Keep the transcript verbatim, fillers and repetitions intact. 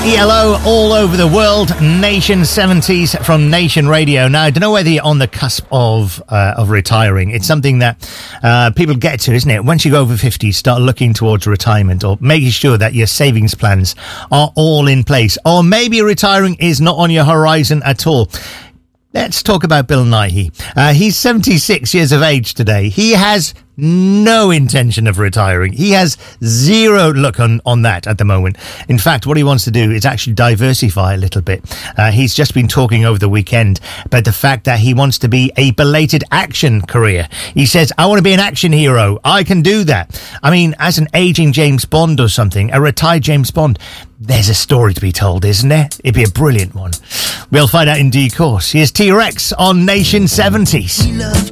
E L O all over the world. Nation seventies from Nation Radio. Now, I don't know whether you're on the cusp of uh, of retiring. It's something that uh, people get to, isn't it? Once you go over fifty, start looking towards retirement or making sure that your savings plans are all in place. Or maybe retiring is not on your horizon at all. Let's talk about Bill Nighy. Uh, he's seventy-six years of age today. He has no intention of retiring. He has zero look on, on that at the moment. In fact, what he wants to do is actually diversify a little bit. Uh, he's just been talking over the weekend about the fact that he wants to be a belated action career. He says, I want to be an action hero. I can do that. I mean, as an aging James Bond or something, a retired James Bond, there's a story to be told, isn't there? It'd be a brilliant one. We'll find out in due course. Here's T-Rex on Nation seventies.